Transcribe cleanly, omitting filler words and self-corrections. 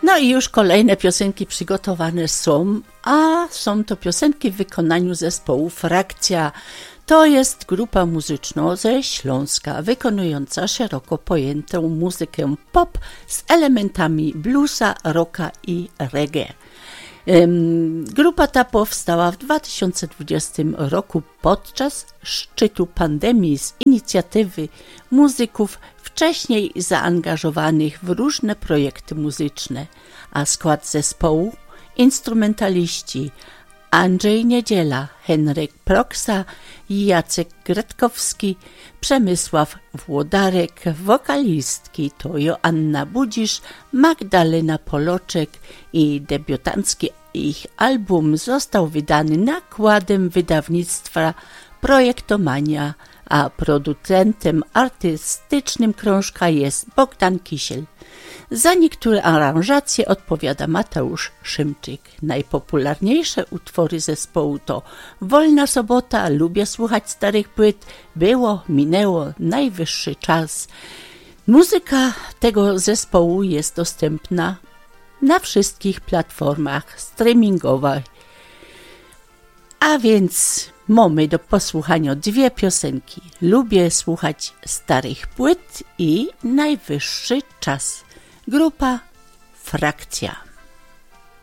No i już kolejne piosenki przygotowane są, a są to piosenki w wykonaniu zespołu Frakcja. To jest grupa muzyczna ze Śląska, wykonująca szeroko pojętą muzykę pop z elementami bluesa, rocka i reggae. Grupa ta powstała w 2020 roku podczas szczytu pandemii z inicjatywy muzyków wcześniej zaangażowanych w różne projekty muzyczne, a skład zespołu instrumentaliści Andrzej Niedziela, Henryk Proksa, Jacek Gretkowski, Przemysław Włodarek, wokalistki to Joanna Budzisz, Magdalena Poloczek i debiutancki ich album został wydany nakładem wydawnictwa Projektomania, a producentem artystycznym krążka jest Bogdan Kisiel. Za niektóre aranżacje odpowiada Mateusz Szymczyk. Najpopularniejsze utwory zespołu to Wolna sobota, Lubię słuchać starych płyt, Było, minęło, Najwyższy czas. Muzyka tego zespołu jest dostępna na wszystkich platformach streamingowych. A więc mamy do posłuchania dwie piosenki. Lubię słuchać starych płyt i Najwyższy czas. Grupa Frakcja.